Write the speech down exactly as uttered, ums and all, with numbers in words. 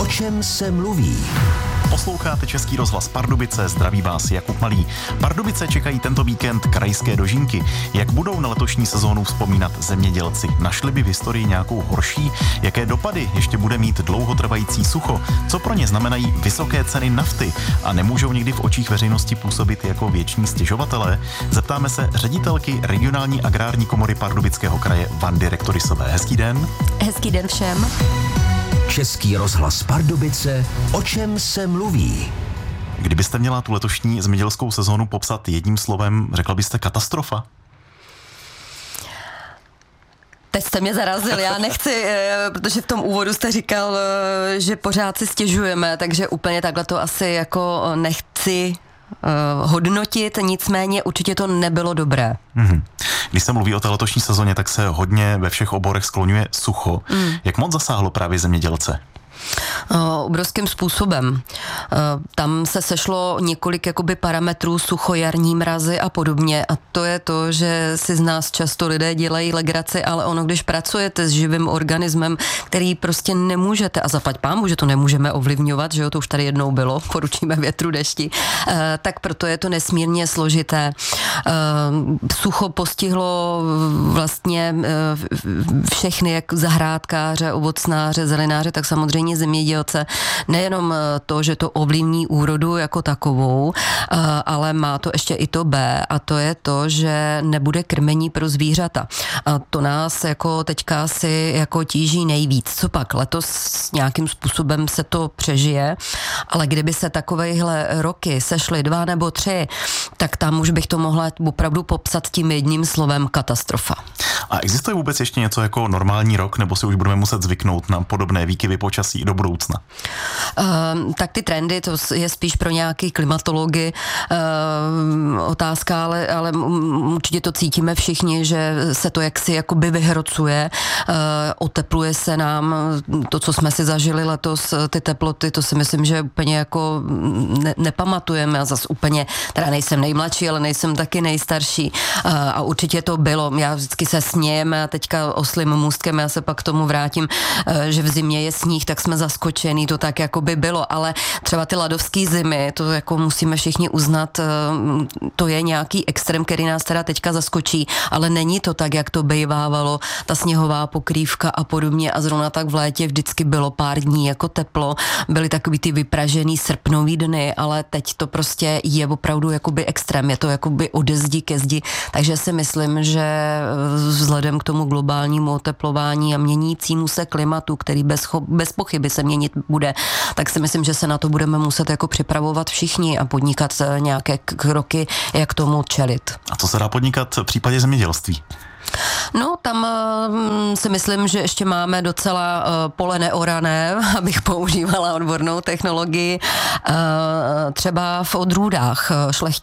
čem se mluví? Posloucháte Český rozhlas Pardubice, zdraví vás Jakub Malý. Pardubice čekají tento víkend krajské dožínky. Jak budou na letošní sezónu vzpomínat zemědělci? Našli by v historii nějakou horší? Jaké dopady ještě bude mít dlouhotrvající sucho? Co pro ně znamenají vysoké ceny nafty? A nemůžou někdy v očích veřejnosti působit jako věční stěžovatelé? Zeptáme se ředitelky regionální agrární komory Pardubického kraje Vandy Rektorisové. Hezký den. Hezký den všem. Český rozhlas Pardubice, o čem se mluví? Kdybyste měla tu letošní zemědělskou sezónu popsat jedním slovem, řekla byste katastrofa? Teď jste mě zarazil, já nechci, protože v tom úvodu jste říkal, že pořád si stěžujeme, takže úplně takhle to asi jako nechci uh, hodnotit, nicméně určitě to nebylo dobré. Mm-hmm. Když se mluví o té letošní sezóně, tak se hodně ve všech oborech skloňuje sucho. Mm. Jak moc zasáhlo právě zemědělce? Obrovským způsobem. Tam se sešlo několik jakoby parametrů, sucho, jarní mrazy a podobně, a to je to, že si z nás často lidé dělají legraci, ale ono, když pracujete s živým organismem, který prostě nemůžete, a zaplať pámu, že to nemůžeme ovlivňovat, že jo, to už tady jednou bylo, poručíme větru, dešti, tak proto je to nesmírně složité. Sucho postihlo vlastně všechny, jak zahrádkáře, ovocnáře, zelenáře, tak samozřejmě zemědělce. Nejenom to, že to ovlivní úrodu jako takovou, ale má to ještě i to B, a to je to, že nebude krmení pro zvířata. A to nás jako teďka si jako tíží nejvíc. Co pak? Letos nějakým způsobem se to přežije, ale kdyby se takovejhle roky sešly dva nebo tři, tak tam už bych to mohla opravdu popsat tím jedním slovem katastrofa. A existuje vůbec ještě něco jako normální rok, nebo si už budeme muset zvyknout na podobné výkyvy počasí do budoucna? Uh, tak ty trendy, to je spíš pro nějaký klimatology uh, otázka, ale, ale určitě to cítíme všichni, že se to jaksi jakoby vyhrocuje, uh, otepluje se nám, to, co jsme si zažili letos, ty teploty, to si myslím, že úplně jako ne, nepamatujeme, a zas úplně, teda nejsem nejmladší, ale nejsem taky nejstarší, uh, a určitě to bylo, já vždycky se smějeme a teďka oslým můstkem, já se pak k tomu vrátím, uh, že v zimě je sníh, tak jsme zaskočený, to tak jako by bylo, ale třeba ty ladovský zimy, to jako musíme všichni uznat, to je nějaký extrém, který nás teda teďka zaskočí, ale není to tak, jak to bývávalo, ta sněhová pokrývka a podobně, a zrovna tak v létě vždycky bylo pár dní jako teplo, byly takový ty vypražený srpnový dny, ale teď to prostě je opravdu jakoby extrém, je to jakoby ode zdi ke zdi, takže si myslím, že vzhledem k tomu globálnímu oteplování a měnícímu se klimatu, který bez, cho- bez pochyby se měnit bude, tak si myslím, že se na to budeme muset jako připravovat všichni a podnikat nějaké kroky, jak tomu čelit. A co se dá podnikat v případě zemědělství? No, tam uh, si myslím, že ještě máme docela uh, pole neorané, abych používala odbornou technologii, uh, třeba v odrůdách. Šlechtí